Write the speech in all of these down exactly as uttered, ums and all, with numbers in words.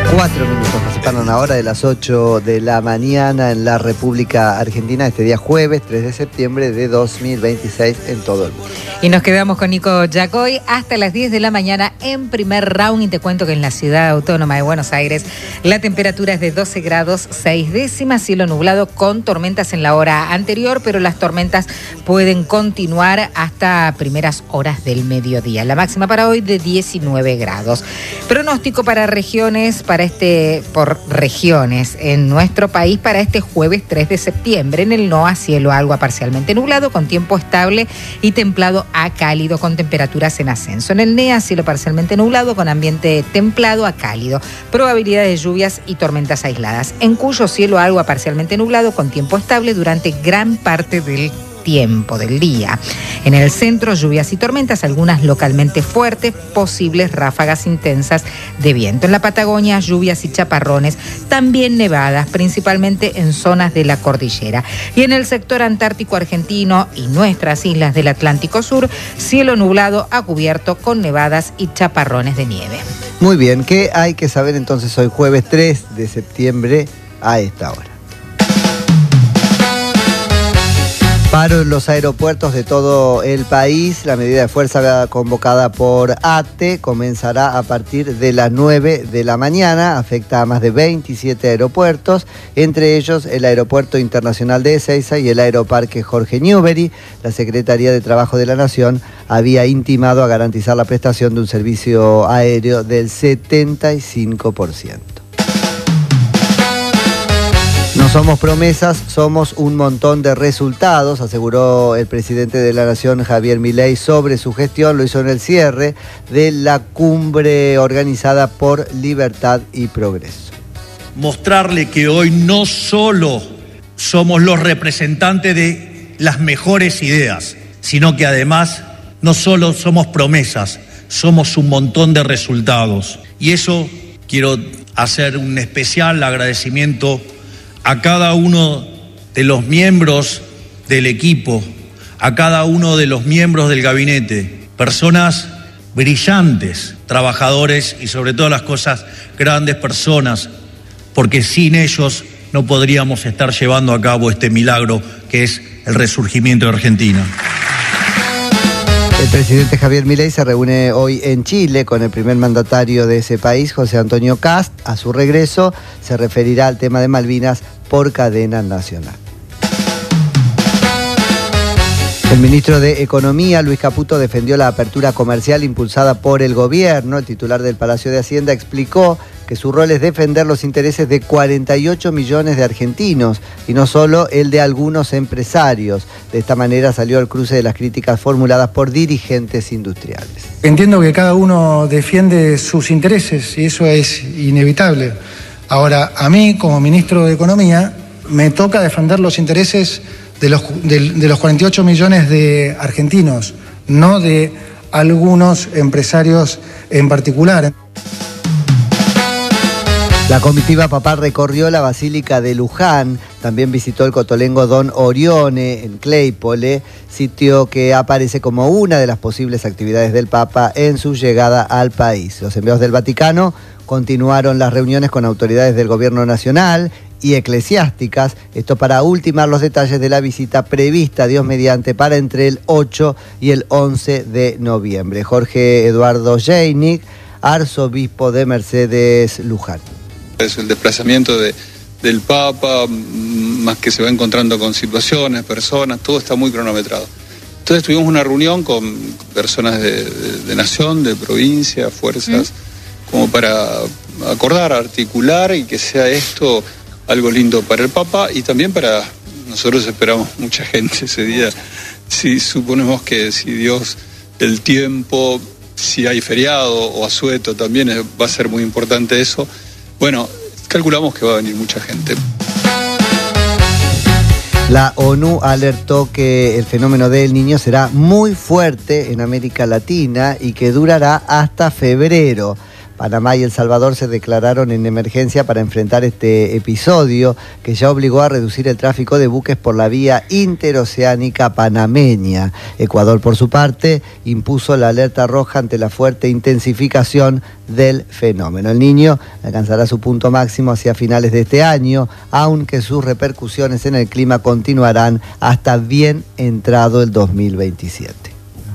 Cuatro minutos nos separan ahora de las ocho de la mañana en la República Argentina, este día jueves tres de septiembre de dos mil veintiséis en todo el mundo. Y nos quedamos con Nico Yacoy hasta las diez de la mañana en primer round. Y te cuento que en la ciudad autónoma de Buenos Aires la temperatura es de doce grados seis décimas, cielo nublado con tormentas en la hora anterior, pero las tormentas pueden continuar hasta primeras horas del mediodía. La máxima para hoy de diecinueve grados. Pronóstico para regiones, para este, por regiones en nuestro país para este jueves tres de septiembre. En el N O A, cielo algo a parcialmente nublado con tiempo estable y templado a cálido con temperaturas en ascenso. En el N E A, cielo parcialmente nublado con ambiente templado a cálido. Probabilidad de lluvias y tormentas aisladas. En Cuyo, cielo algo a parcialmente nublado con tiempo estable durante gran parte del tiempo del día. En el centro, lluvias y tormentas, algunas localmente fuertes, posibles ráfagas intensas de viento. En la Patagonia, lluvias y chaparrones, también nevadas, principalmente en zonas de la cordillera. Y en el sector antártico argentino y nuestras islas del Atlántico Sur, cielo nublado a cubierto con nevadas y chaparrones de nieve. Muy bien, ¿qué hay que saber entonces hoy jueves tres de septiembre a esta hora? Paro en los aeropuertos de todo el país. La medida de fuerza convocada por ATE comenzará a partir de las nueve de la mañana. Afecta a más de veintisiete aeropuertos, entre ellos el Aeropuerto Internacional de Ezeiza y el Aeroparque Jorge Newbery. La Secretaría de Trabajo de la Nación había intimado a garantizar la prestación de un servicio aéreo del setenta y cinco por ciento. No somos promesas, somos un montón de resultados, aseguró el presidente de la Nación, Javier Milei, sobre su gestión. Lo hizo en el cierre de la cumbre organizada por Libertad y Progreso. Mostrarle que hoy no solo somos los representantes de las mejores ideas, sino que además no solo somos promesas, somos un montón de resultados. Y eso quiero hacer un especial agradecimiento a cada uno de los miembros del equipo, a cada uno de los miembros del gabinete, personas brillantes, trabajadores y sobre todas las cosas, grandes personas, porque sin ellos no podríamos estar llevando a cabo este milagro que es el resurgimiento de Argentina. El presidente Javier Milei se reúne hoy en Chile con el primer mandatario de ese país, José Antonio Kast. A su regreso se referirá al tema de Malvinas por cadena nacional. El ministro de Economía, Luis Caputo, defendió la apertura comercial impulsada por el gobierno. El titular del Palacio de Hacienda explicó que su rol es defender los intereses de cuarenta y ocho millones de argentinos y no solo el de algunos empresarios. De esta manera salió al cruce de las críticas formuladas por dirigentes industriales. Entiendo que cada uno defiende sus intereses y eso es inevitable. Ahora, a mí, como ministro de Economía, me toca defender los intereses de los, de, de los cuarenta y ocho millones de argentinos, no de algunos empresarios en particular. La comitiva papal recorrió la Basílica de Luján, también visitó el cotolengo Don Orione en Claypole, sitio que aparece como una de las posibles actividades del Papa en su llegada al país. Los enviados del Vaticano continuaron las reuniones con autoridades del gobierno nacional y eclesiásticas, esto para ultimar los detalles de la visita prevista, Dios mediante, para entre el ocho y el once de noviembre. Jorge Eduardo Jeinig, arzobispo de Mercedes Luján. Es el desplazamiento de, del Papa, más que se va encontrando con situaciones, personas, todo está muy cronometrado. Entonces tuvimos una reunión con personas de, de, de nación, de provincia, fuerzas, ¿Mm? como para acordar, articular y que sea esto algo lindo para el Papa y también para nosotros. Esperamos mucha gente ese día. Si suponemos que si Dios, el tiempo, si hay feriado o asueto también va a ser muy importante eso. Bueno, calculamos que va a venir mucha gente. La ONU alertó que el fenómeno del Niño será muy fuerte en América Latina y que durará hasta febrero. Panamá y El Salvador se declararon en emergencia para enfrentar este episodio que ya obligó a reducir el tráfico de buques por la vía interoceánica panameña. Ecuador, por su parte, impuso la alerta roja ante la fuerte intensificación del fenómeno. El Niño alcanzará su punto máximo hacia finales de este año, aunque sus repercusiones en el clima continuarán hasta bien entrado el dos mil veintisiete.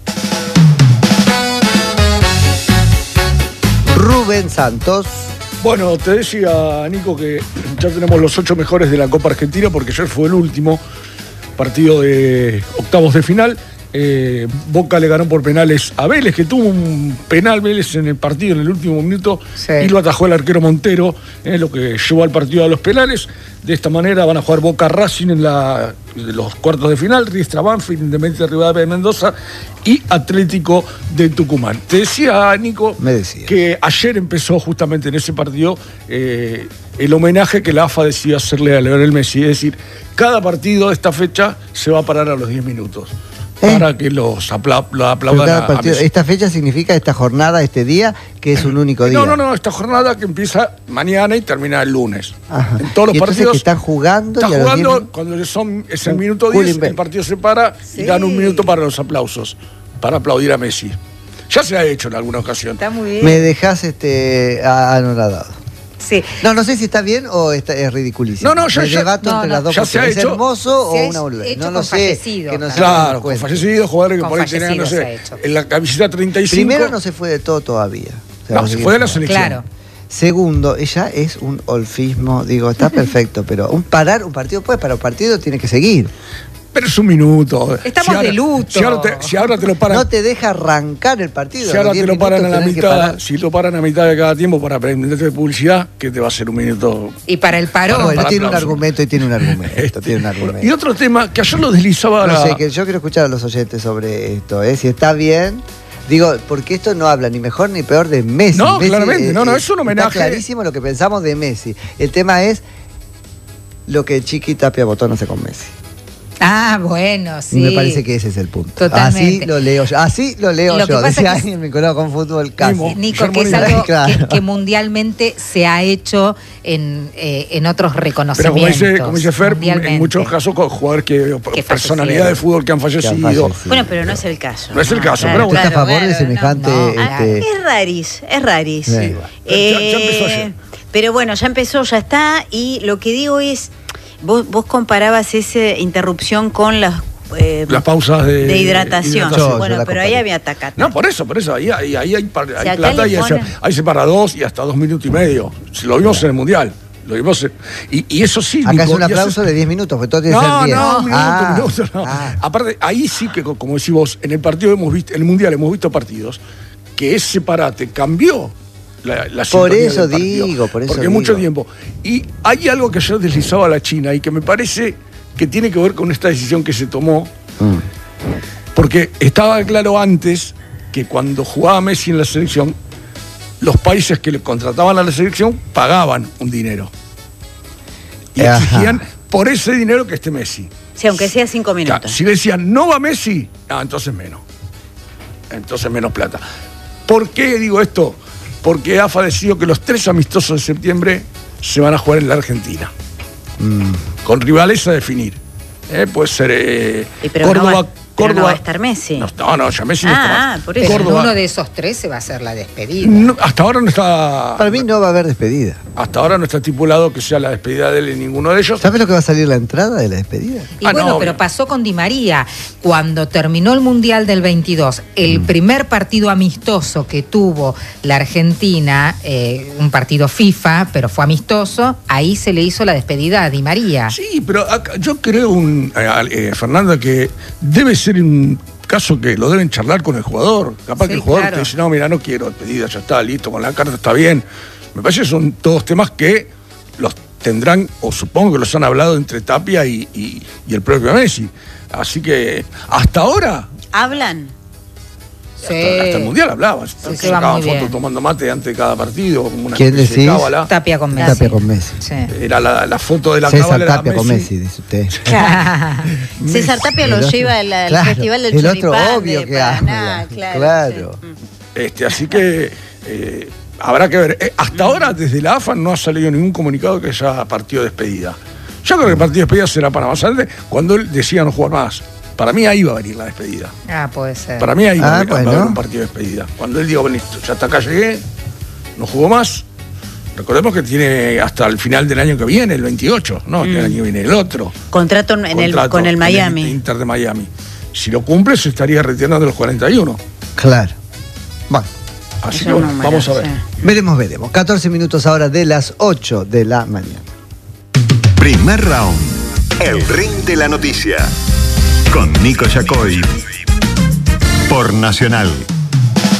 Rubén Santos. Bueno, te decía, Nico, que ya tenemos los ocho mejores de la Copa Argentina, porque ayer fue el último partido de octavos de final. Eh, Boca le ganó por penales a Vélez, que tuvo un penal Vélez en el partido en el último minuto, sí, y lo atajó el arquero Montero, eh, lo que llevó al partido a los penales. De esta manera van a jugar Boca Racing en la, los cuartos de final, Riestra Banfield, Independiente Rivadavia de Mendoza y Atlético de Tucumán. Te decía, Nico, Me decía. que ayer empezó justamente en ese partido eh, el homenaje que la A F A decidió hacerle a Lionel Messi, es decir, cada partido de esta fecha se va a parar a los diez minutos. ¿Eh? Para que los apla lo aplaudan a, a Messi. Esta fecha significa esta jornada, este día, que es un único día. No, no, no, esta jornada que empieza mañana y termina el lunes. Ajá. En todos los ¿Y partidos que están jugando? Están y jugando diez... cuando son, es el minuto diez, el partido se para, sí, y dan un minuto para los aplausos, para aplaudir a Messi. Ya se ha hecho en alguna ocasión. Está muy bien. Me dejás este, anonadado. Sí. No, no sé si está bien o está, es ridiculísimo. No, no, ya, Me ya, debato no, entre no, las dos ya se ha ¿Es hecho, hermoso o se una boludez? No lo con sé. Fallecido, Que no claro, con fallecidos, jugadores que por ahí tenían, no sé, en la camiseta treinta y cinco. Primero no se fue de todo todavía. O sea, no, se fue de la selección. Claro. Segundo, ella es un olfismo, digo, está perfecto, pero un parar, un partido, pues para un partido tiene que seguir. Pero es un minuto. Estamos si ahora, de luto. Si ahora, te, si ahora te lo paran. No te deja arrancar el partido. Si ahora te lo paran a la mitad, si lo paran a mitad de cada tiempo para prenderte de publicidad, ¿qué te va a hacer un minuto? Y para el parón. Bueno, para tiene aplauso. un argumento y tiene un argumento. Este, tiene un argumento. Y otro tema que ayer lo deslizaba. No la... sé, que yo quiero escuchar a los oyentes sobre esto, ¿eh? Si está bien. Digo, porque esto no habla ni mejor ni peor de Messi. No, Messi, claramente, eh, no, no, es un homenaje. Está clarísimo lo que pensamos de Messi. El tema es lo que Chiqui Tapia votó no sé con Messi. Ah, bueno, sí. Me parece que ese es el punto. Totalmente. Así lo leo yo. Así lo leo lo yo. Que Decía pasa alguien que vinculado con fútbol casi. Nico, Nico, que es algo claro. que, que mundialmente se ha hecho en, eh, en otros reconocimientos. Pero como dice, como dice Fer, en muchos casos con jugadores que, que personalidad de fútbol que han fallecido. Que han fallecido. Bueno, pero no es el caso. No es el caso, claro, pero ¿Usted bueno. está a favor claro, de semejante...? no, no. este... Es raris, es raris. Sí. Eh, Ya- ya empezó ayer. Pero bueno, ya empezó, ya está. Y lo que digo es, vos, vos comparabas esa interrupción con las... Eh, Las pausas de, de hidratación. hidratación. Yo- Bueno, yo la pero ahí comparé. había tacata. No, por eso, por eso. Ahí, ahí, ahí hay, par- hay acá plata le y hay, ponen- hay se para dos y hasta dos minutos y medio. Si lo vimos en el Mundial. Lo vimos en- y, y eso sí. Acá Nico, es un y eso- aplauso de diez minutos, porque todo tiene que No, ser diez. no, un minuto, Ah, un minuto, no. ah. Aparte, ahí sí que, como decís vos, en el partido hemos visto, en el Mundial hemos visto partidos que ese parate cambió la, la Por sintonía eso del partido. digo, por eso Porque digo. mucho tiempo. Y hay algo que ayer deslizaba la China y que me parece que tiene que ver con esta decisión que se tomó. Mm. Porque estaba claro antes que cuando jugaba Messi en la selección, los países que le contrataban a la selección pagaban un dinero. Y Ajá. exigían por ese dinero que esté Messi. Sí, aunque sea cinco Claro, minutos. si decían no va Messi, ah, entonces menos. Entonces menos plata. ¿Por qué digo esto? Porque A F A decidió que los tres amistosos de septiembre se van a jugar en la Argentina. Mm. Con rivales a definir. Eh, puede ser eh, Y pero Córdoba. no va, pero Córdoba. no va a estar Messi. No, no, no, ya Messi no está Ah, más. ah, por Pero eso. en Córdoba. uno de esos tres se va a hacer la despedida. No, hasta ahora no está. Para mí no va a haber despedida. Hasta ahora no está estipulado que sea la despedida de él en ninguno de ellos. ¿Sabes lo que va a salir la entrada de la despedida? Y Ah, bueno, no, pero obvio. pasó con Di María. Cuando terminó el Mundial del veintidós, el Mm. primer partido amistoso que tuvo la Argentina, eh, un partido FIFA, pero fue amistoso, ahí se le hizo la despedida a Di María. Sí, pero acá- yo creo, un, eh, eh, Fernanda, que debe ser un caso que lo deben charlar con el jugador. Capaz Sí, que el jugador claro. te dice, no, mira, no quiero despedida, ya está, listo, con la carta está bien. Me parece que son todos temas que los tendrán, o supongo que los han hablado entre Tapia y, y- y el propio Messi. Así que hasta ahora, ¿Hablan? hasta, hasta el Mundial hablaban. Sí, se va Sacaban muy fotos bien. tomando mate antes de cada partido. Como una ¿Quién especie de decís? cábala. Tapia con Messi. Tapia con Messi. Sí. Era la, la foto de la César cábala. era Tapia con Messi, dice usted. César Tapia El lo otro- lleva al, al claro, Festival del el otro Choripán obvio de que Paraná, habla, claro. claro. sí. Mm. Este, así que eh, habrá que ver. Eh, hasta ahora, desde la A F A no ha salido ningún comunicado que haya partido de despedida. Yo creo que el partido de despedida será para más adelante, cuando él decía no jugar más. Para mí ahí va a venir la despedida. Ah, puede ser. Para mí ahí Ah, va, a haber, bueno. va a haber un partido de despedida. Cuando él diga, bueno, listo, ya hasta acá llegué, no jugó más. Recordemos que tiene hasta el final del año que viene, el veintiocho, no, Mm. el año que viene el otro. Contrato en el, Contrato con el Miami. en el Inter de Miami. Si lo cumple, se estaría retirando de los cuarenta y uno. Claro. Bueno, Así Esos que bueno, números, vamos a ver. sí. veremos, veremos. catorce minutos ahora de las ocho de la mañana. Primer round. El ring de la noticia. Con Nico Yacoy. Por Nacional.